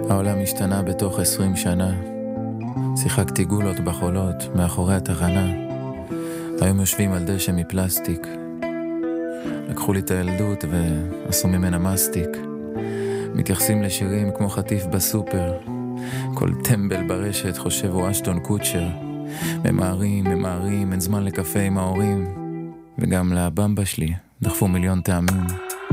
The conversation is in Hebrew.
העולם השתנה בתוך 20 שנה. שיחקתי גולות בחולות מאחורי התחנה. היום יושבים על דשא מפלסטיק. לקחו לי את הילדות ועשו ממנה מסטיק. מתייחסים לשירים כמו חטיף בסופר. כל טמבל ברשת חושב הוא אשטון קוצ'ר. ממהרים, אין זמן לקפה עם ההורים. וגם לבמבה שלי דחפו מיליון טעמים.